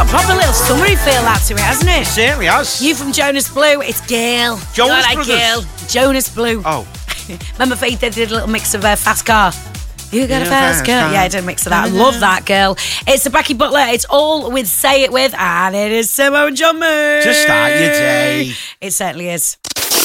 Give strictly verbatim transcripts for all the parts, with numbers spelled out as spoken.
got a proper little summery feel that to it, hasn't it? It certainly has. You from Jonas Blue, it's Gail. Jonas like Brothers? Gail. Jonas Blue. Oh. Remember Faith, they did a little mix of uh, Fast Car. You got Yeah, a fast fast car. car. Yeah, I did a mix of that. I love that, girl. It's the Becky Butler. It's all with Say It With, and it is Simo and John Moon. To start your day. It certainly is.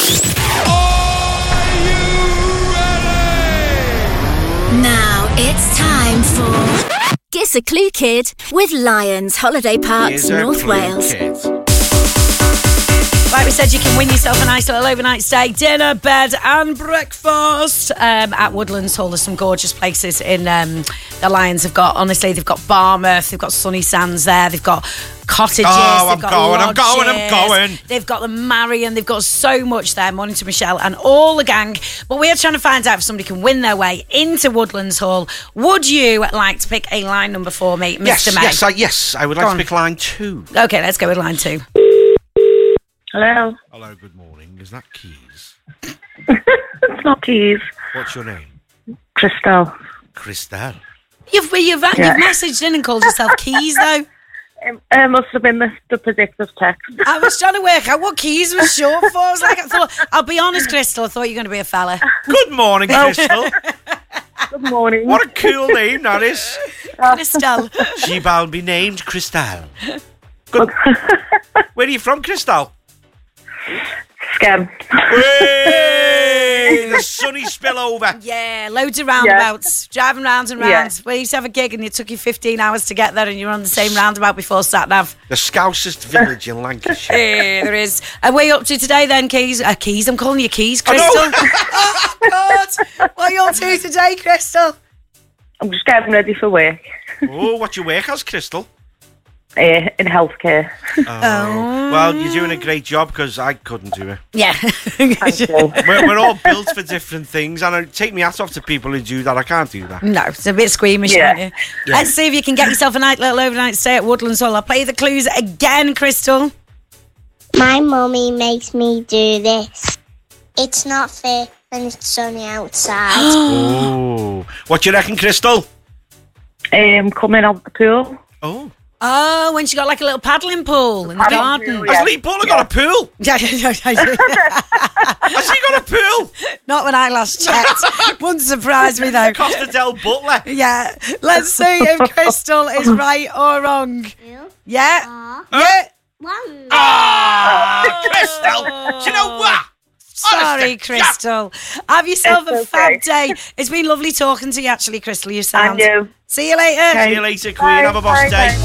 Now it's time for Guess a Clue Kid with Lions Holiday Parks, Here's a North clue, Wales. kids. Like we said, you can win yourself a nice little overnight stay, dinner, bed and breakfast um, at Woodlands Hall. There's some gorgeous places in um, the Lions have got. Honestly, they've got Barmouth, they've got Sunny Sands there, they've got cottages, Oh, I'm they've got going, I'm going, I'm lodges, going. They've got the Marion, they've got so much there. Morning to Michelle and all the gang. But we are trying to find out if somebody can win their way into Woodlands Hall. Would you like to pick a line number for me, Mister Yes, May? yes, I, yes. I would Go like on. to pick line two. Okay, let's go with line two. Hello. Hello, good morning. Is that Keys? It's not Keys. What's your name? Crystal. Crystal. You've, you've, Yeah. you've messaged in and called yourself Keys, though. It uh, must have been the, the predictive text. I was trying to work out what Keys was short for. I was like, I thought, I'll be honest, Crystal, I thought you were going to be a fella. Good morning, Crystal. Good morning. What a cool name that is. Crystal. She shall be named Crystal. Good. Where are you from, Crystal? Scam. Way! The sunny spillover. Yeah, loads of roundabouts, driving round and Yeah. round. We used to have a gig and it took you fifteen hours to get there and you were on the same roundabout before sat-nav. The Scousest village in Lancashire. Hey, there is. And what are you up to today then, Keys? Uh, Keys, I'm calling you Keys, I know. Crystal. Oh, God. What are you up to today, Crystal? I'm just getting ready for work Oh, what you work as, Crystal? uh, in healthcare. Oh. Well, you're doing a great job because I couldn't do it. Yeah. Thank you. We're, we're all built for different things, and I take me hat off to people who do that. I can't do that. No, it's a bit squeamish, Yeah. aren't you? Yeah. Let's see if you can get yourself a nice little overnight stay at Woodlands Hall. I'll play the clues again, Crystal. My mummy makes me do this. It's not fair when it's sunny outside. Oh. What do you reckon, Crystal? Um, coming out the pool. Oh. Oh, when she got like a little paddling pool in the Paddling garden. pool, Has Yeah. Lee Butler got a pool? Yeah, yeah, yeah, yeah. Has he got a pool? Not when I last checked. Wouldn't surprise me though. Costa del Butler. Yeah, let's see if Crystal is right or wrong. Yeah, yeah. One. Ah, Crystal. Do you know what? Sorry, Honestly, Crystal. Have yourself a It's fab okay. day. It's been lovely talking to you, actually, Crystal. You sound. And you. See you later. See you later, Queen. Have a boss Bye, day. bye.